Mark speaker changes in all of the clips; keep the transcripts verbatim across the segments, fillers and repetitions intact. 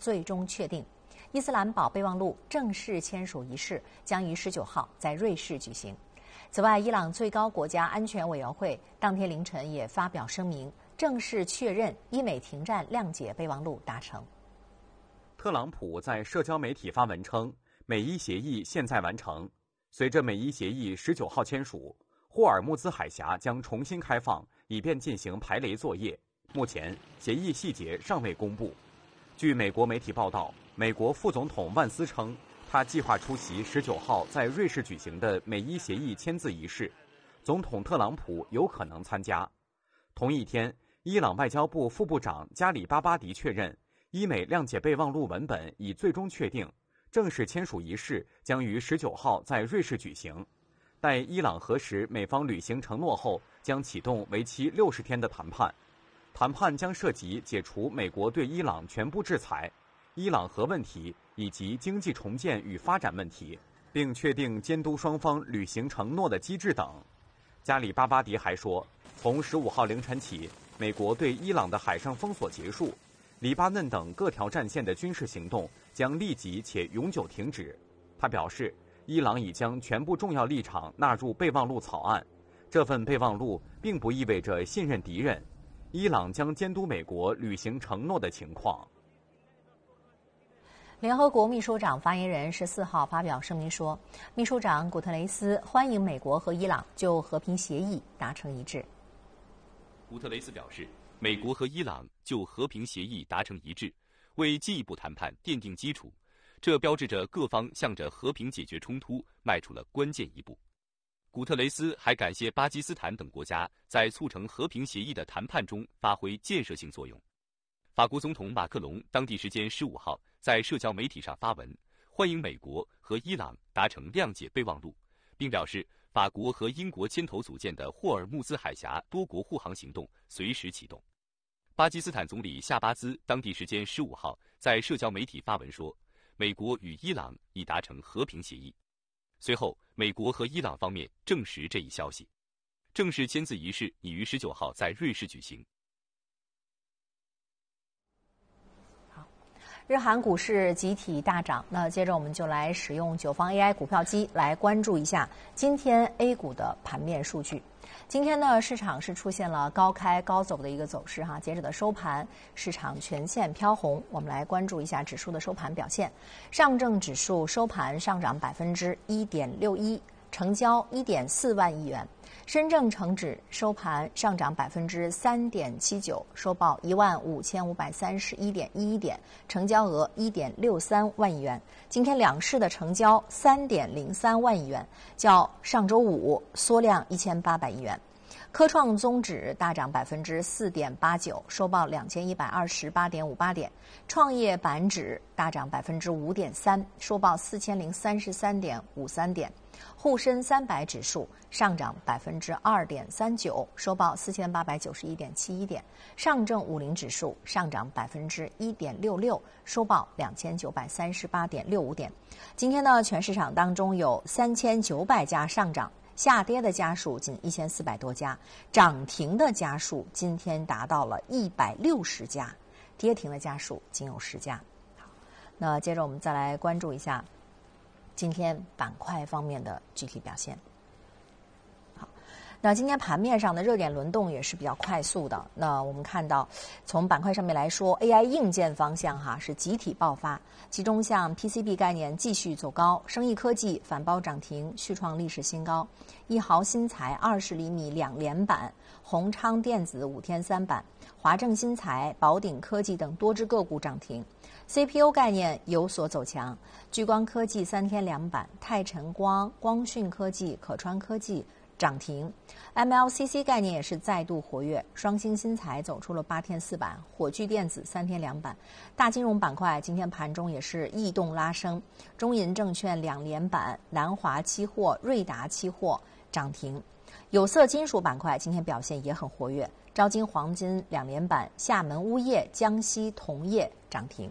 Speaker 1: 最终确定。伊斯兰堡备忘录正式签署仪式将于十九号在瑞士举行。此外，伊朗最高国家安全委员会当天凌晨也发表声明，正式确认伊美停战谅解备忘录达成。
Speaker 2: 特朗普在社交媒体发文称，美伊协议现在完成。随着美伊协议十九号签署，霍尔木兹海峡将重新开放，以便进行排雷作业。目前，协议细节尚未公布。据美国媒体报道，美国副总统万斯称，他计划出席十九号在瑞士举行的美伊协议签字仪式，总统特朗普有可能参加。同一天，伊朗外交部副部长加里巴巴迪确认，伊美谅解备忘录文本已最终确定，正式签署仪式将于十九号在瑞士举行。待伊朗核实美方履行承诺后，将启动为期六十天的谈判。谈判将涉及解除美国对伊朗全部制裁、伊朗核问题以及经济重建与发展问题，并确定监督双方履行承诺的机制等。加里巴巴迪还说，从十五号凌晨起，美国对伊朗的海上封锁结束，黎巴嫩等各条战线的军事行动将立即且永久停止。他表示，伊朗已将全部重要立场纳入备忘录草案，这份备忘录并不意味着信任敌人。伊朗将监督美国履行承诺的情况。
Speaker 1: 联合国秘书长发言人十四号发表声明说，秘书长古特雷斯欢迎美国和伊朗就和平协议达成一致。
Speaker 3: 古特雷斯表示，美国和伊朗就和平协议达成一致，为进一步谈判奠定基础，这标志着各方向着和平解决冲突迈出了关键一步。古特雷斯还感谢巴基斯坦等国家在促成和平协议的谈判中发挥建设性作用。法国总统马克龙当地时间十五号在社交媒体上发文，欢迎美国和伊朗达成谅解备忘录，并表示法国和英国牵头组建的霍尔木兹海峡多国护航行动随时启动。巴基斯坦总理夏巴兹当地时间十五号在社交媒体发文说，美国与伊朗已达成和平协议。随后，美国和伊朗方面证实这一消息。正式签字仪式已于十九号在瑞士举行。
Speaker 1: 好，日韩股市集体大涨。那接着我们就来使用九方 A I 股票机来关注一下今天 A 股的盘面数据。今天呢，市场是出现了高开高走的一个走势哈。截止的收盘，市场全线飘红。我们来关注一下指数的收盘表现。上证指数收盘上涨百分之一点六一，成交一点四万亿元。深证成指收盘上涨百分之三点七九，收报一万五千五百三十一点一一点，成交额一点六三万亿元。今天两市的成交三点零三万亿元，较上周五缩量一千八百亿元。科创综指大涨百分之四点八九，收报两千一百二十八点五八点。创业板指大涨百分之五点三，收报四千零三十三点五三点。沪深三百指数上涨百分之二点三九，收报四千八百九十一点七一点。上证五零指数上涨百分之一点六六，收报两千九百三十八点六五点。今天呢，全市场当中有三千九百家上涨。下跌的家数仅一千四百多家，涨停的家数今天达到了一百六十家，跌停的家数仅有十家。好，那接着我们再来关注一下今天板块方面的具体表现。好，那今天盘面上的热点轮动也是比较快速的。那我们看到，从板块上面来说 ，A I 硬件方向哈是集体爆发，其中像 P C B 概念继续走高，生意科技反包涨停，续创历史新高。一毫新材二十厘米两连板，宏昌电子五天三板，华正新材、宝鼎科技等多只个股涨停。C P U 概念有所走强，聚光科技三天两板，泰晨光、光讯科技、可川科技涨停。M L C C 概念也是再度活跃，双星新材走出了八天四板，火炬电子三天两板。大金融板块今天盘中也是异动拉升，中银证券两连板，南华期货、瑞达期货涨停。有色金属板块今天表现也很活跃，招金黄金两连板，厦门钨业、江西铜业涨停。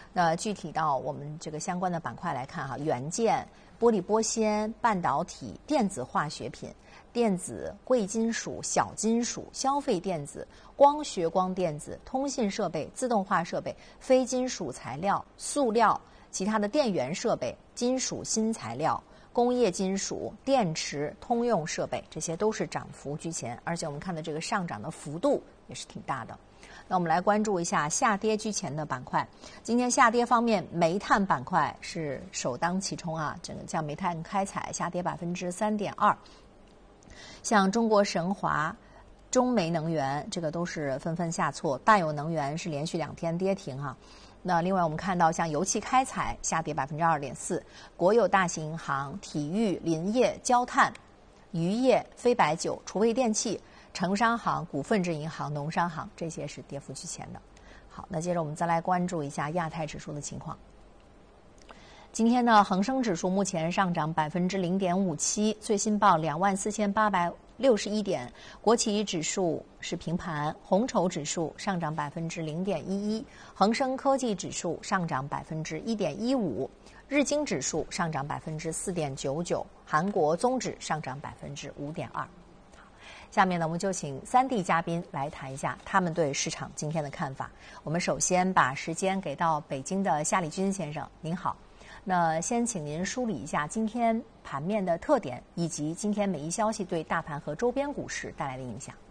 Speaker 1: 那具体到我们这个相关的板块来看哈，元件、玻璃玻纤、半导体、电子化学品、电子、贵金属、小金属、消费电子、光学光电子、通信设备、自动化设备、非金属材料、塑料、其他的电源设备、金属新材料、工业金属、电池、通用设备，这些都是涨幅居前，而且我们看的这个上涨的幅度也是挺大的。那我们来关注一下下跌居前的板块。今天下跌方面，煤炭板块是首当其冲啊，整个像煤炭开采下跌百分之三点二，像中国神华、中煤能源这个都是纷纷下挫，大有能源是连续两天跌停啊。那另外我们看到像油气开采下跌百分之二点四，国有大型银行、体育、林业、焦炭、渔业、非白酒、储备电器、城商行、股份制银行、农商行，这些是跌幅居前的。好，那接着我们再来关注一下亚太指数的情况。今天呢，恒生指数目前上涨百分之零点五七，最新报两万四千八百六十一点。国企指数是平盘，红筹指数上涨百分之零点一一，恒生科技指数上涨百分之一点一五，日经指数上涨百分之四点九九，韩国综指上涨百分之五点二。下面呢，我们就请三地嘉宾来谈一下他们对市场今天的看法。我们首先把时间给到北京的夏立军先生，您好。那先请您梳理一下今天盘面的特点，以及今天每一消息对大盘和周边股市带来的影响。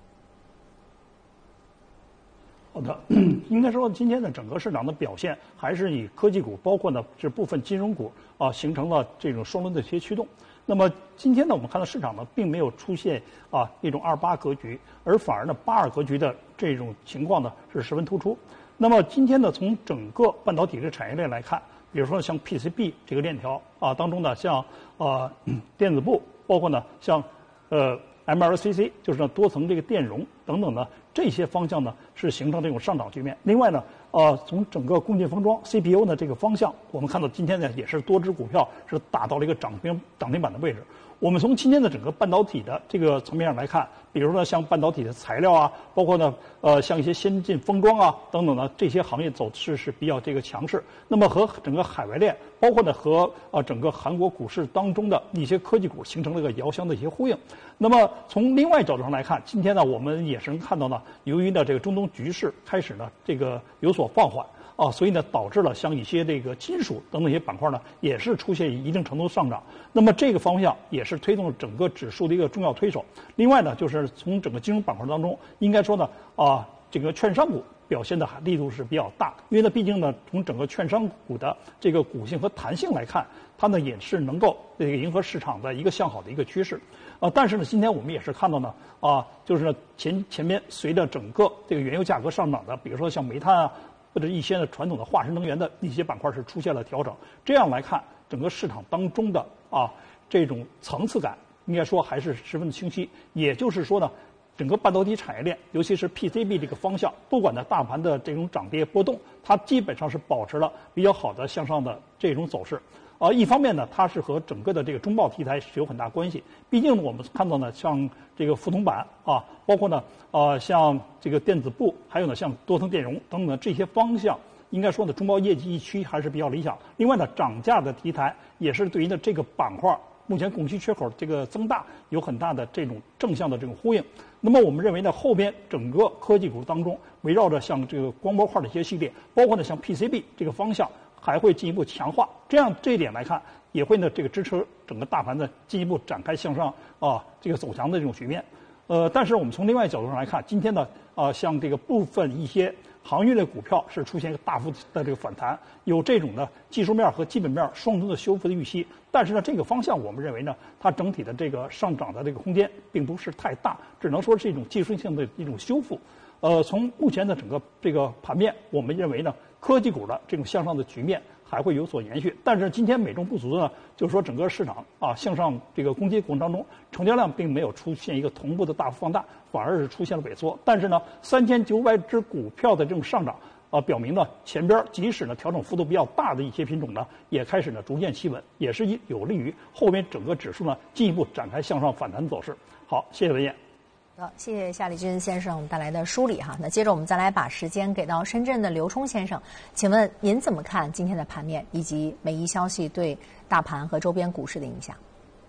Speaker 4: 好的，应该说今天的整个市场的表现还是以科技股，包括呢是部分金融股啊，形成了这种双轮的一些驱动。那么今天呢，我们看到市场呢，并没有出现啊一种二八格局，而反而呢八二格局的这种情况呢是十分突出。那么今天呢，从整个半导体的产业链来看，比如说像 P C B 这个链条啊当中呢，像呃电子部，包括呢像呃 M L C C， 就是呢多层这个电容等等呢，这些方向呢是形成这种上涨局面。另外呢，呃，从整个共进封装 C P U 呢这个方向，我们看到今天呢也是多只股票是达到了一个涨停涨停板的位置。我们从今天的整个半导体的这个层面上来看，比如说像半导体的材料啊，包括呢呃像一些先进封装啊等等呢，这些行业走势是比较这个强势。那么和整个海外链，包括呢和呃整个韩国股市当中的一些科技股形成了一个遥相的一些呼应。那么从另外角度上来看，今天呢我们也是能看到呢，由于呢这个中东局势开始呢这个有所放缓啊，所以呢导致了像一些这个金属等等一些板块呢也是出现一定程度上涨。那么这个方向也是推动了整个指数的一个重要推手。另外呢，就是从整个金融板块当中，应该说呢啊，这个券商股表现的力度是比较大，因为呢毕竟呢从整个券商股的这个股性和弹性来看，它呢也是能够这个迎合市场的一个向好的一个趋势。啊，但是呢，今天我们也是看到呢，啊，就是呢前前面随着整个这个原油价格上涨的，比如说像煤炭啊，或者一些的传统的化石能源的一些板块是出现了调整。这样来看，整个市场当中的啊这种层次感，应该说还是十分的清晰。也就是说呢，整个半导体产业链，尤其是 P C B 这个方向，不管呢大盘的这种涨跌波动，它基本上是保持了比较好的向上的这种走势。啊，一方面呢，它是和整个的这个中报题材是有很大关系。毕竟我们看到呢，像这个覆铜板啊，包括呢，呃，像这个电子部，还有呢，像多层电容等等这些方向，应该说呢，中报业绩预期还是比较理想。另外呢，涨价的题材也是对于呢这个板块目前供需缺口这个增大有很大的这种正向的这种呼应。那么我们认为呢，后边整个科技股当中，围绕着像这个光模块的一些系列，包括呢像 P C B 这个方向，还会进一步强化。这样这一点来看，也会呢这个支持整个大盘呢进一步展开向上啊这个走强的这种局面。呃，但是我们从另外角度上来看，今天呢啊像这个部分一些行业类股票是出现一个大幅的这个反弹，有这种呢技术面和基本面双重的修复的预期。但是呢，这个方向我们认为呢，它整体的这个上涨的这个空间并不是太大，只能说是一种技术性的一种修复。呃，从目前的整个这个盘面，我们认为呢，科技股的这种向上的局面还会有所延续。但是今天美中不足的呢，就是说整个市场啊向上这个攻击过程当中，成交量并没有出现一个同步的大幅放大，反而是出现了萎缩。但是呢，三千九百只股票的这种上涨，啊，表明呢前边即使呢调整幅度比较大的一些品种呢，也开始呢逐渐企稳，也是有利于后边整个指数呢进一步展开向上反弹走势。好，谢谢文彦。
Speaker 1: 好，谢谢夏立军先生带来的梳理哈。那接着我们再来把时间给到深圳的刘冲先生，请问您怎么看今天的盘面以及美伊消息对大盘和周边股市的影响？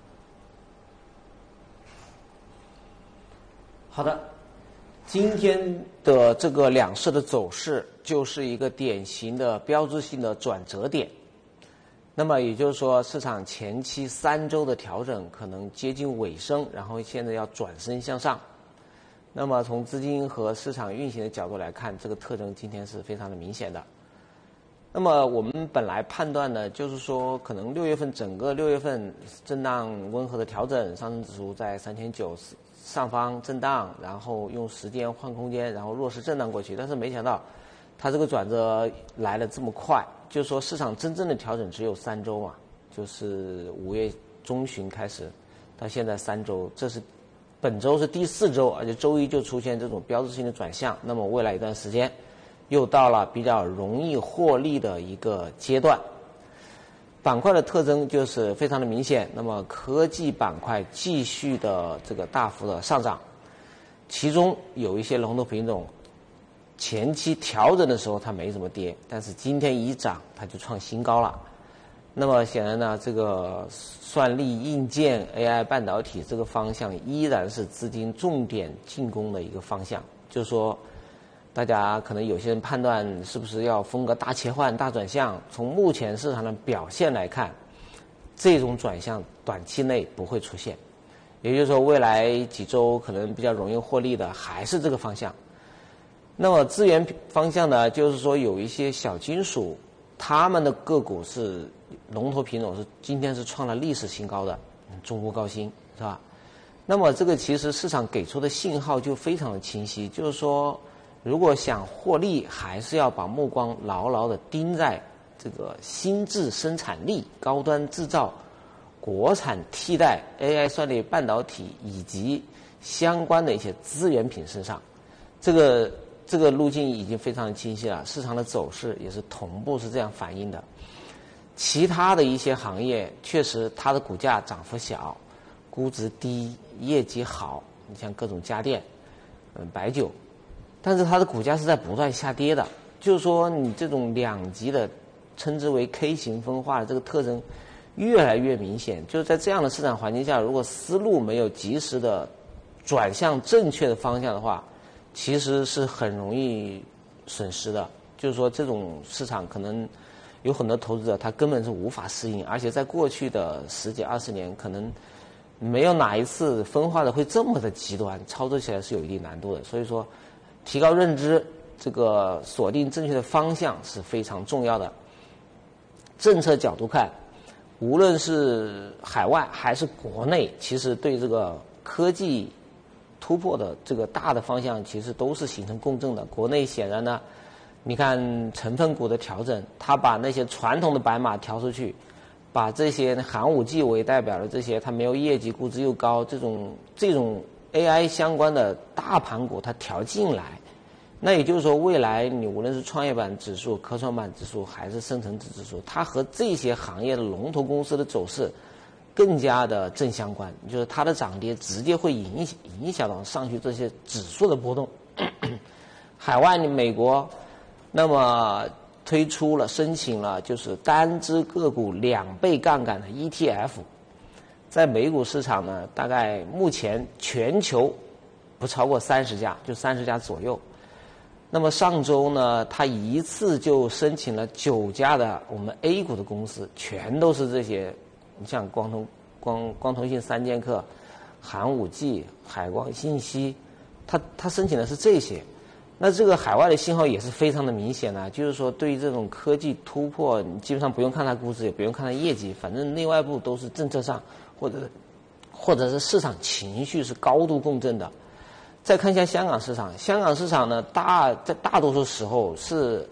Speaker 5: 好的，今天的这个两市的走势就是一个典型的标志性的转折点。那么也就是说，市场前期三周的调整可能接近尾声，然后现在要转身向上。那么从资金和市场运行的角度来看，这个特征今天是非常的明显的。那么我们本来判断呢，就是说可能六月份整个六月份震荡温和的调整，上证指数在三千九上方震荡，然后用时间换空间，然后弱势震荡过去。但是没想到，它这个转折来得这么快，就是说市场真正的调整只有三周嘛，就是五月中旬开始，到现在三周，这是。本周是第四周，而且周一就出现这种标志性的转向，那么未来一段时间又到了比较容易获利的一个阶段。板块的特征就是非常的明显，那么科技板块继续的这个大幅的上涨，其中有一些龙头品种前期调整的时候它没怎么跌，但是今天一涨它就创新高了。那么显然呢，这个算力、硬件、A I 半导体这个方向依然是资金重点进攻的一个方向。就是说，大家可能有些人判断是不是要风格大切换、大转向？从目前市场的表现来看，这种转向短期内不会出现。也就是说，未来几周可能比较容易获利的还是这个方向。那么资源方向呢，就是说有一些小金属，他们的个股是。龙头品种是今天是创了历史新高的中国高新是吧？那么这个其实市场给出的信号就非常的清晰，就是说如果想获利，还是要把目光牢牢的盯在这个新质生产力、高端制造、国产替代、A I 算力、半导体以及相关的一些资源品身上。这个这个路径已经非常的清晰了，市场的走势也是同步是这样反映的。其他的一些行业确实它的股价涨幅小，估值低，业绩好，你像各种家电、嗯白酒，但是它的股价是在不断下跌的。就是说你这种两极的称之为 K 型分化的这个特征越来越明显。就是在这样的市场环境下，如果思路没有及时的转向正确的方向的话，其实是很容易损失的。就是说这种市场可能有很多投资者他根本是无法适应，而且在过去的十几二十年，可能没有哪一次分化的会这么的极端，操作起来是有一定难度的。所以说，提高认知，这个锁定正确的方向是非常重要的。政策角度看，无论是海外还是国内，其实对这个科技突破的这个大的方向，其实都是形成共振的。国内显然呢，你看成分股的调整，它把那些传统的白马调出去，把这些寒武纪为代表的这些它没有业绩、估值又高这种这种 A I 相关的大盘股它调进来。那也就是说，未来你无论是创业板指数、科创板指数还是深成指指数，它和这些行业的龙头公司的走势更加的正相关，就是它的涨跌直接会影响影响到上去这些指数的波动。海外你美国那么推出了申请了就是单只个股两倍杠杆的 E T F， 在美股市场呢，大概目前全球不超过三十家，就三十家左右。那么上周呢，他一次就申请了九家的我们 A 股的公司，全都是这些，你像光通光光通信三剑客、寒武纪、海光信息，他他申请的是这些。那这个海外的信号也是非常的明显的，就是说对于这种科技突破，你基本上不用看它估值，也不用看它业绩，反正内外部都是政策上或者或者是市场情绪是高度共振的。再看一下香港市场，香港市场呢，大在大多数时候是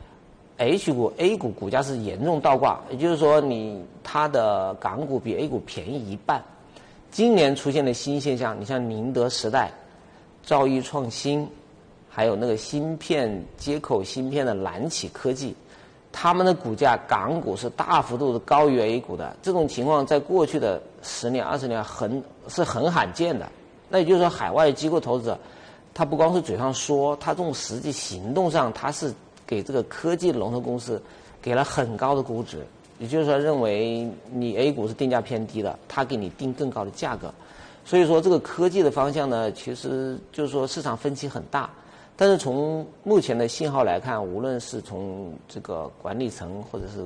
Speaker 5: H 股 A 股股价是严重倒挂，也就是说你它的港股比 A 股便宜一半。今年出现的新现象，你像宁德时代、兆易创新，还有那个芯片接口芯片的蓝启科技，他们的股价港股是大幅度的高于 A 股的。这种情况在过去的十年二十年很是很罕见的， 那也就是说，海外机构投资者，他不光是嘴上说，他这种实际行动上，他是给这个科技龙头公司给了很高的估值，也就是说，认为你 A 股是定价偏低的，他给你定更高的价格。所以说，这个科技的方向呢，其实就是说市场分歧很大。但是从目前的信号来看，无论是从这个管理层或者是